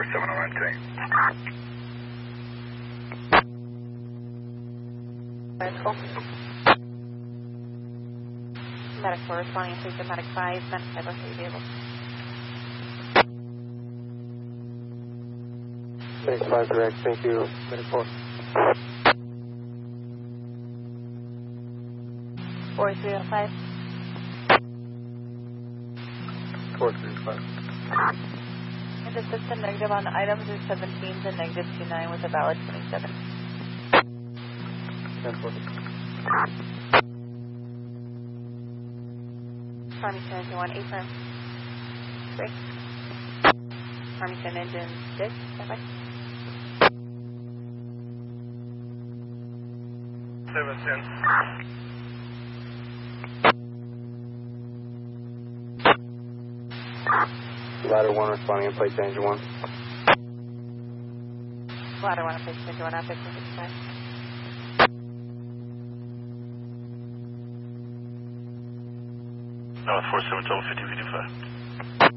47 on team. Medical. Medic 4 responding, please to Medic 5, Medic 5, okay, vehicle. Medic 5 direct, thank you. Medic 4. 4305. 435. And the system negative on the items is 17 to negative 29 with a valid 27. 1040. Farmington engine 1, affirm. 3. Farmington engine 6, bye-bye. 710. Ladder 1 responding in place engine 1. Ladder 1, place engine 1, outfit 255. North 47 total 5055.